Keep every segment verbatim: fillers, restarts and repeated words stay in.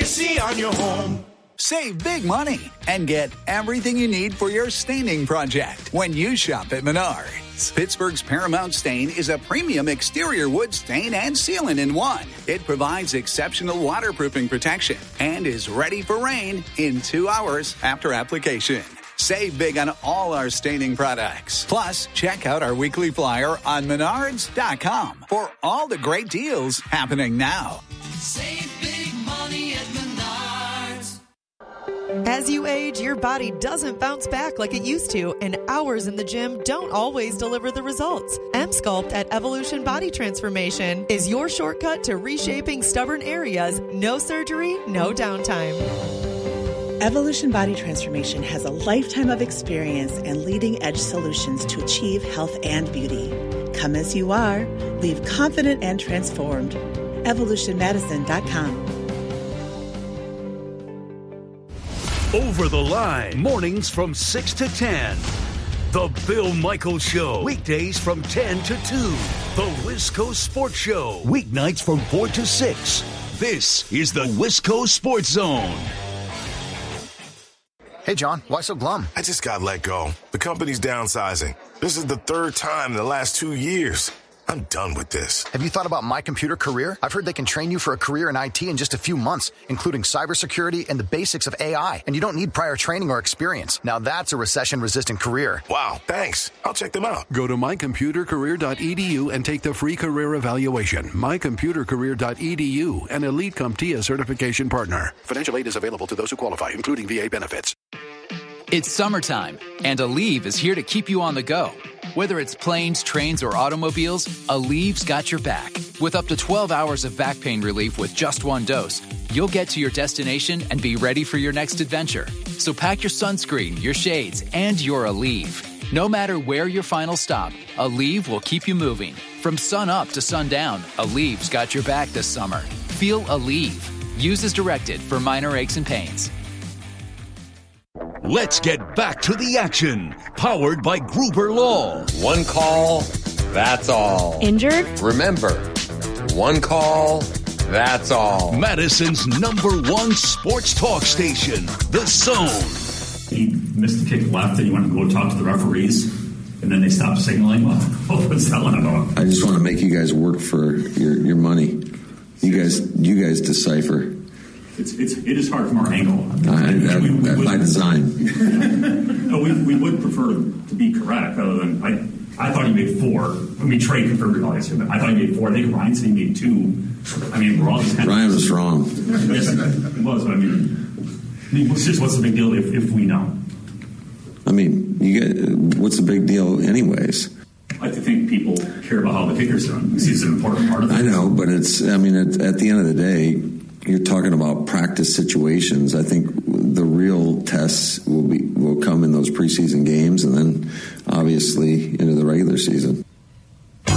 efficacy on your home. Save big money and get everything you need for your staining project when you shop at Menards. Pittsburgh's Paramount Stain is a premium exterior wood stain and sealant in one. It provides exceptional waterproofing protection and is ready for rain in two hours after application. Save big on all our staining products. Plus, check out our weekly flyer on menards dot com for all the great deals happening now. Save big money at Menards. As you age, your body doesn't bounce back like it used to, and hours in the gym don't always deliver the results. M-Sculpt at Evolution Body Transformation is your shortcut to reshaping stubborn areas. No surgery, no downtime. Evolution Body Transformation has a lifetime of experience and leading-edge solutions to achieve health and beauty. Come as you are. Leave confident and transformed. evolution medicine dot com. Over the Line, mornings from six to ten. The Bill Michaels Show, weekdays from ten to two. The Wisco Sports Show, weeknights from four to six. This is the Wisco Sports Zone. Hey, John, why so glum? I just got let go. The company's downsizing. This is the third time in the last two years. I'm done with this. Have you thought about My Computer Career? I've heard they can train you for a career in I T in just a few months, including cybersecurity and the basics of A I. And you don't need prior training or experience. Now that's a recession-resistant career. Wow, thanks. I'll check them out. Go to my computer career dot e d u and take the free career evaluation. my computer career dot e d u, an Elite CompTIA certification partner. Financial aid is available to those who qualify, including V A benefits. It's summertime, and Aleve is here to keep you on the go. Whether it's planes, trains, or automobiles, Aleve's got your back. With up to twelve hours of back pain relief with just one dose, you'll get to your destination and be ready for your next adventure. So pack your sunscreen, your shades, and your Aleve. No matter where your final stop, Aleve will keep you moving. From sun up to sundown, Aleve's got your back this summer. Feel Aleve. Use as directed for minor aches and pains. Let's get back to the action. Powered by Gruber Law. One call, that's all. Injured? Remember, one call, that's all. Madison's number one sports talk station, The Zone. He missed the kick left and he went to go talk to the referees, and then they stopped signaling. Well, what's that one about? I just want to make you guys work for your, your money. You guys, you guys decipher. It's, it's, it is hard from our angle. I, that, we, we that would, by design. no, we, we would prefer to be correct, other than I, I thought he made four. I mean, Trey confirmed it all yesterday, but I thought he made four. I think Ryan said he made two. I mean, we're all just Ryan was wrong. Yes, it was, but I mean, I mean it's just what's the big deal if, if we know? I mean, you get, what's the big deal anyways? I like to think people care about how the kicker's done. This is an important part of it. I know, but it's, I mean, at, at the end of the day, you're talking about practice situations. I think the real tests will be will come in those preseason games, and then obviously into the regular season. Uh,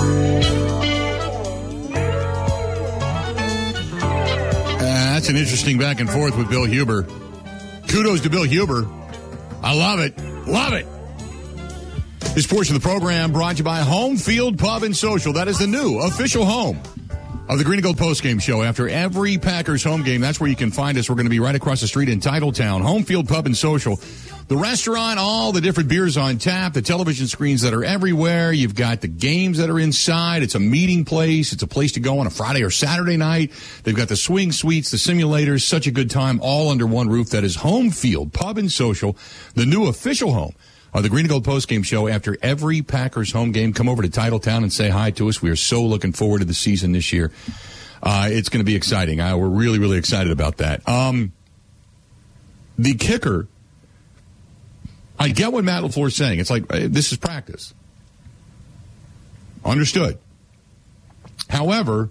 that's an interesting back and forth with Bill Huber. Kudos to Bill Huber. I love it. Love it. This portion of the program brought to you by Home Field Pub and Social. That is the new official home of the Green and Gold postgame show. After every Packers home game, that's where you can find us. We're going to be right across the street in Titletown. Home Field Pub and Social. The restaurant, all the different beers on tap, the television screens that are everywhere. You've got the games that are inside. It's a meeting place. It's a place to go on a Friday or Saturday night. They've got the swing suites, the simulators, such a good time, all under one roof. That is Home Field Pub and Social, the new official home of the Green and Gold postgame show. After every Packers home game, come over to Titletown and say hi to us. We are so looking forward to the season this year. Uh, it's going to be exciting. Uh, we're really, really excited about that. Um, the kicker, I get what Matt LaFleur is saying. It's like, uh, this is practice. Understood. However,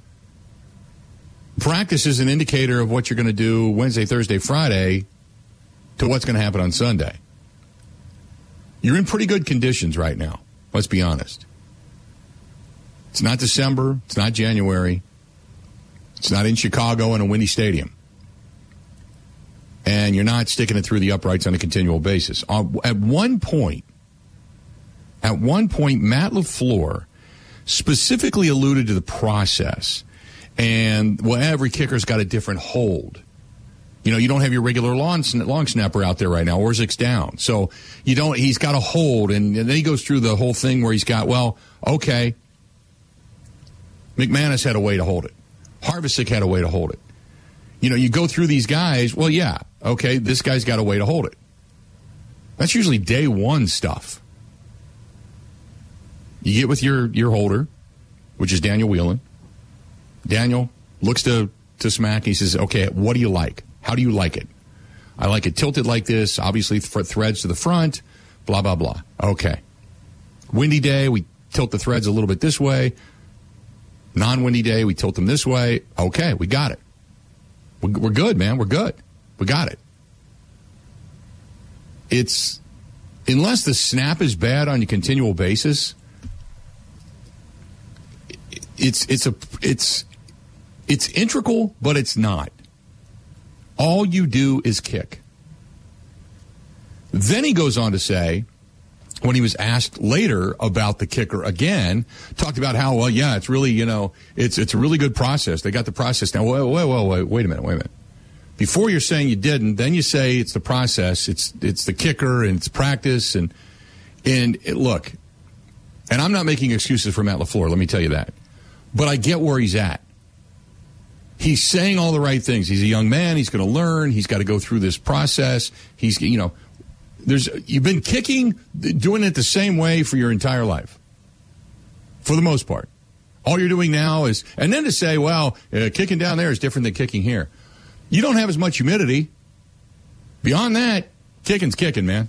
practice is an indicator of what you're going to do Wednesday, Thursday, Friday to what's going to happen on Sunday. You're in pretty good conditions right now. Let's be honest. It's not December. It's not January. It's not in Chicago in a windy stadium. And you're not sticking it through the uprights on a continual basis. Uh, at one point, at one point, Matt LaFleur specifically alluded to the process. And, well, every kicker's got a different hold. You know, you don't have your regular long, long snapper out there right now. Orszik's down. So you don't, he's got a hold. And, and then he goes through the whole thing where he's got, well, okay, McManus had a way to hold it. Harvick had a way to hold it. You know, you go through these guys, well, yeah, okay, this guy's got a way to hold it. That's usually day one stuff. You get with your, your holder, which is Daniel Whelan. Daniel looks to, to Smack. He says, okay, what do you like? How do you like it? I like it tilted like this, obviously th- threads to the front, blah, blah, blah. Okay. Windy day, we tilt the threads a little bit this way. Non-windy day, we tilt them this way. Okay, we got it. We're, we're good, man. We're good. We got it. It's, unless the snap is bad on a continual basis, it's, it's a, it's, it's integral, but it's not. All you do is kick. Then he goes on to say, when he was asked later about the kicker again, talked about how, well, yeah, it's really, you know, it's it's a really good process. They got the process now. Wait, wait, wait, wait, wait a minute, wait a minute. Before you're saying you didn't, then you say it's the process, it's it's the kicker, and it's practice, and and it, look, and I'm not making excuses for Matt LaFleur, let me tell you that. But I get where he's at. He's saying all the right things. He's a young man. He's going to learn. He's got to go through this process. He's, you know, there's you've been kicking, doing it the same way for your entire life, for the most part. All you're doing now is, and then to say, well, uh, kicking down there is different than kicking here. You don't have as much humidity. Beyond that, kicking's kicking, man.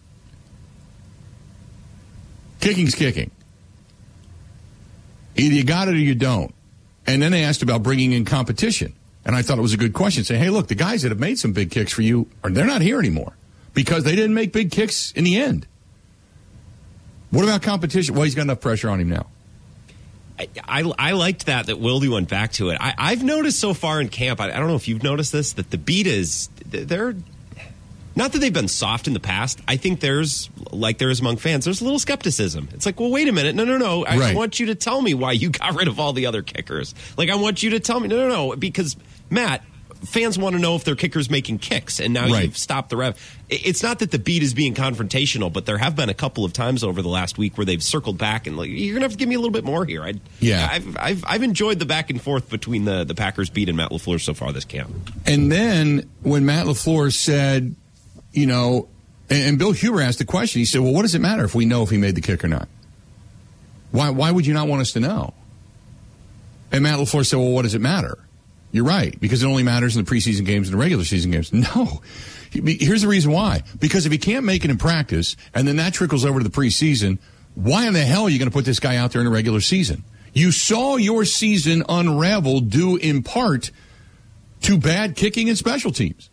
Kicking's kicking. Either you got it or you don't. And then they asked about bringing in competition. And I thought it was a good question. Say, hey, look, the guys that have made some big kicks for you, are they're not here anymore because they didn't make big kicks in the end. What about competition? Well, he's got enough pressure on him now. I, I, I liked that, that Wildy went back to it. I, I've noticed so far in camp, I, I don't know if you've noticed this, that the betas, they're, not that they've been soft in the past. I think there's, like there is among fans, there's a little skepticism. It's like, well, wait a minute. No, no, no. I right. want you to tell me why you got rid of all the other kickers. Like, I want you to tell me. No, no, no. Because, Matt, fans want to know if their kicker's making kicks, and now right. you've stopped the rev. It's not that the beat is being confrontational, but there have been a couple of times over the last week where they've circled back and like, you're going to have to give me a little bit more here. I, yeah. I've, I've I've enjoyed the back and forth between the, the Packers beat and Matt LaFleur so far this camp. And then when Matt LaFleur said, you know, and, and Bill Huber asked the question, he said, well, what does it matter if we know if he made the kick or not? Why, why would you not want us to know? And Matt LaFleur said, well, what does it matter? You're right, because it only matters in the preseason games and the regular season games. No. Here's the reason why. Because if he can't make it in practice, and then that trickles over to the preseason, why in the hell are you going to put this guy out there in the regular season? You saw your season unravel due in part to bad kicking and special teams.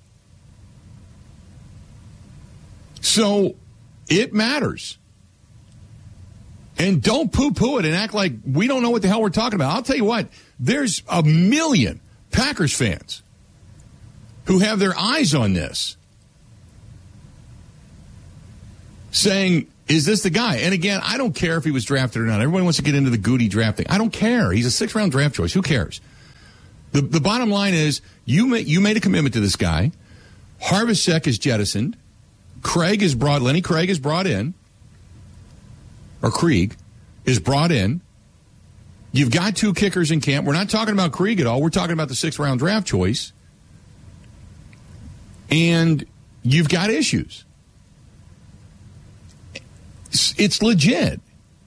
So it matters. And don't poo-poo it and act like we don't know what the hell we're talking about. I'll tell you what, there's a million Packers fans who have their eyes on this saying, is this the guy? And again, I don't care if he was drafted or not. Everyone wants to get into the Goody draft thing. I don't care. He's a sixth-round draft choice. Who cares? The the bottom line is you, ma- you made a commitment to this guy. Harvick is jettisoned. Craig is brought, Lenny Craig is brought in, or Krieg is brought in. You've got two kickers in camp. We're not talking about Krieg at all. We're talking about the sixth-round draft choice. And you've got issues. It's, it's legit.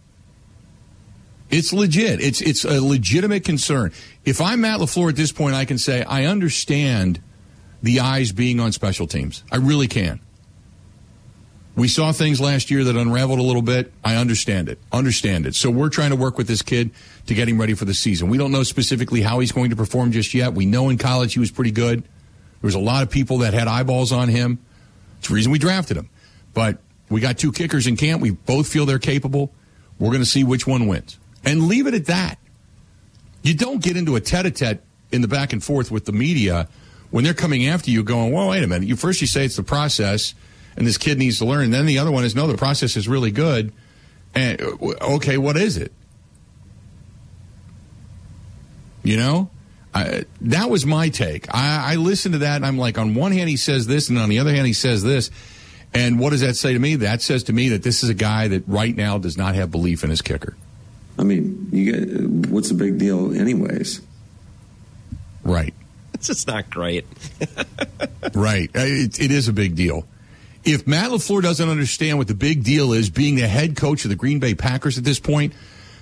It's legit. It's it's a legitimate concern. If I'm Matt LaFleur at this point, I can say I understand the eyes being on special teams. I really can. We saw things last year that unraveled a little bit. I understand it. Understand it. So we're trying to work with this kid to get him ready for the season. We don't know specifically how he's going to perform just yet. We know in college he was pretty good. There was a lot of people that had eyeballs on him. It's the reason we drafted him. But we got two kickers in camp. We both feel they're capable. We're going to see which one wins. And leave it at that. You don't get into a tete-a-tete in the back and forth with the media when they're coming after you going, well, wait a minute. You First you say it's the process, and this kid needs to learn. And then the other one is, no, the process is really good. And okay, what is it? You know? I, that was my take. I, I listened to that, and I'm like, on one hand, he says this, and on the other hand, he says this. And what does that say to me? That says to me that this is a guy that right now does not have belief in his kicker. I mean, you get, what's the big deal anyways? Right. It's just not great. Right. It, it is a big deal. If Matt LaFleur doesn't understand what the big deal is, being the head coach of the Green Bay Packers at this point,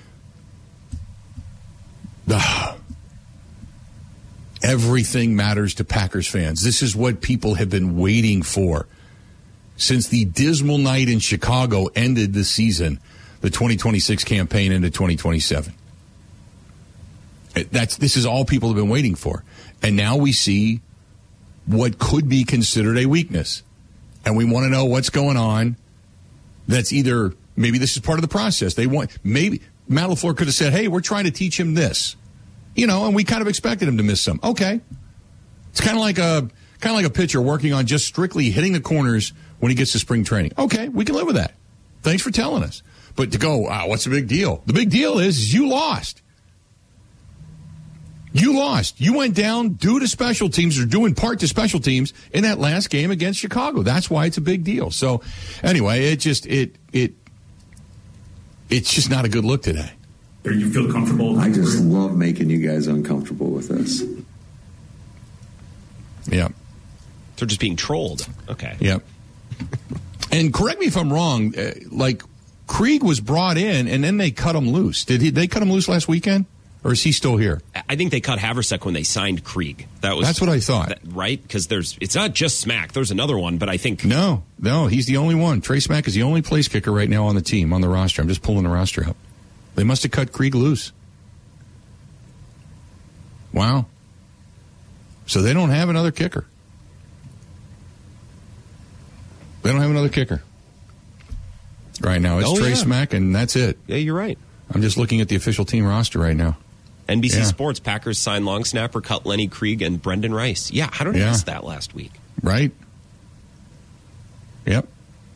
uh, everything matters to Packers fans. This is what people have been waiting for since the dismal night in Chicago ended the season, the twenty twenty-six campaign into twenty twenty-seven. That's, this is all people have been waiting for. And now we see what could be considered a weakness. And we want to know what's going on. That's either, maybe this is part of the process. They want, maybe Matt LaFleur could have said, hey, we're trying to teach him this. You know, and we kind of expected him to miss some. Okay. It's kind of like a, kind of like a pitcher working on just strictly hitting the corners when he gets to spring training. Okay, we can live with that. Thanks for telling us. But to go, wow, what's the big deal? The big deal is, is you lost. You lost. You went down due to special teams, or due in part to special teams, in that last game against Chicago. That's why it's a big deal. So, anyway, it just it it it's just not a good look today. Do you feel comfortable? I just love making you guys uncomfortable with this. Yeah. They're just being trolled. Okay. Yep. And correct me if I'm wrong. Uh, like Krieg was brought in, and then they cut him loose. Did he? They cut him loose last weekend? Or is he still here? I think they cut Haversack when they signed Krieg. That was That's what I thought. That, right? Because there's it's not just Smack. There's another one, but I think... No, no, he's the only one. Trey Smack is the only place kicker right now on the team, on the roster. I'm just pulling the roster up. They must have cut Krieg loose. Wow. So they don't have another kicker. They don't have another kicker. Right now, it's oh, Trey yeah. Smack, and that's it. Yeah, you're right. I'm just looking at the official team roster right now. N B C yeah. Sports, Packers signed long snapper, cut Lenny Krieg, and Brendan Rice. Yeah, how did I yeah. miss that last week? Right. Yep.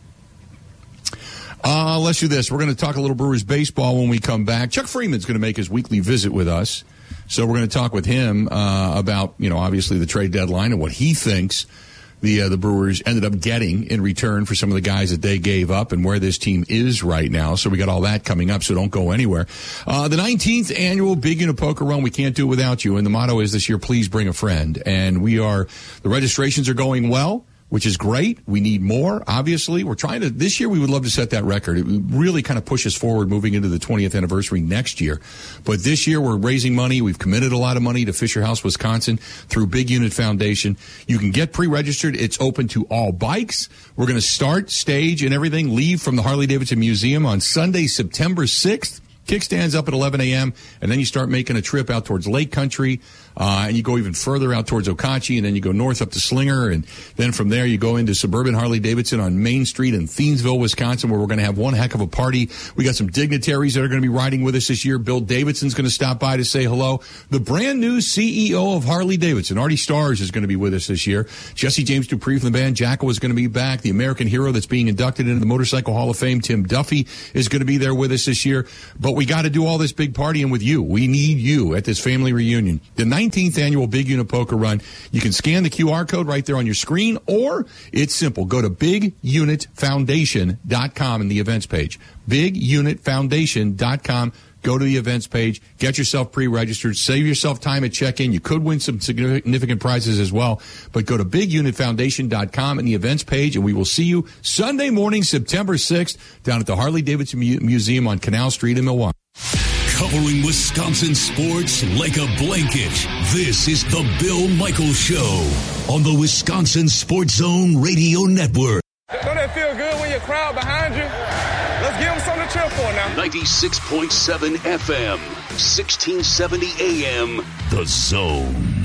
Uh, let's do this. We're going to talk a little Brewers baseball when we come back. Chuck Freeman's going to make his weekly visit with us. So we're going to talk with him uh, about, you know, obviously the trade deadline and what he thinks the uh, the Brewers ended up getting in return for some of the guys that they gave up and where this team is right now. So we got all that coming up, so don't go anywhere. Uh, the nineteenth annual Big Unit Poker Run, we can't do it without you. And the motto is this year, please bring a friend. And we are, the registrations are going well, which is great. We need more, obviously. We're trying to, this year we would love to set that record. It would really kind of push us forward moving into the twentieth anniversary next year. But this year we're raising money. We've committed a lot of money to Fisher House, Wisconsin through Big Unit Foundation. You can get pre-registered. It's open to all bikes. We're going to start, stage, and everything, leave from the Harley-Davidson Museum on Sunday, September sixth. Kickstands up at eleven a.m., and then you start making a trip out towards Lake Country, uh, and you go even further out towards Okauchee, and then you go north up to Slinger, and then from there you go into suburban Harley-Davidson on Main Street in Thiensville, Wisconsin, where we're going to have one heck of a party. We got some dignitaries that are going to be riding with us this year. Bill Davidson's going to stop by to say hello. The brand new C E O of Harley-Davidson, Artie Starrs, is going to be with us this year. Jesse James Dupree from the band Jackal is going to be back. The American hero that's being inducted into the Motorcycle Hall of Fame, Tim Duffy, is going to be there with us this year. But we got to do all this big partying with you. We need you at this family reunion. The nineteenth annual Big Unit Poker Run. You can scan the Q R code right there on your screen, or it's simple. Go to big unit foundation dot com in the events page. big unit foundation dot com. Go to the events page, get yourself pre-registered, save yourself time at check-in. You could win some significant prizes as well. But go to big unit foundation dot com in the events page, and we will see you Sunday morning, September sixth, down at the Harley-Davidson Museum on Canal Street in Milwaukee. Covering Wisconsin sports like a blanket, this is the Bill Michaels Show on the Wisconsin Sports Zone Radio Network. Don't that feel good when your crowd behind you? Let's give them something to cheer for now. ninety-six point seven F M, sixteen seventy A M, The Zone.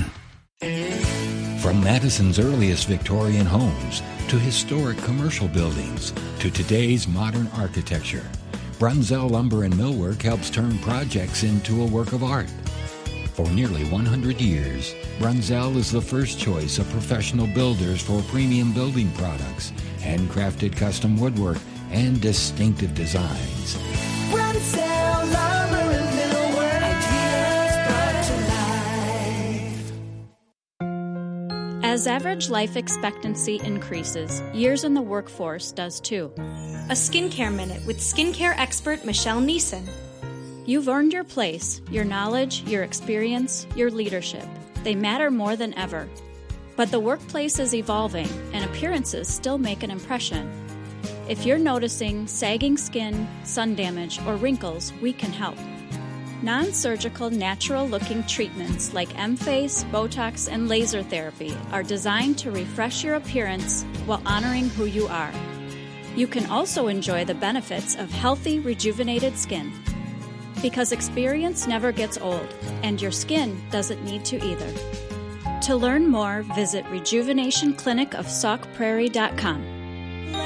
From Madison's earliest Victorian homes to historic commercial buildings to today's modern architecture, Brunzell Lumber and Millwork helps turn projects into a work of art. For nearly one hundred years, Brunzell is the first choice of professional builders for premium building products, handcrafted custom woodwork, and distinctive designs. Brunzell Lumber and Millwork, ideas brought to life. As average life expectancy increases, years in the workforce does too. A Skincare Minute with skincare expert Michelle Neeson. You've earned your place, your knowledge, your experience, your leadership. They matter more than ever. But the workplace is evolving, and appearances still make an impression. If you're noticing sagging skin, sun damage, or wrinkles, we can help. Non-surgical, natural-looking treatments like M-Face, Botox, and laser therapy are designed to refresh your appearance while honoring who you are. You can also enjoy the benefits of healthy, rejuvenated skin. Because experience never gets old, and your skin doesn't need to either. To learn more, visit rejuvenation clinic of sauk prairie dot com.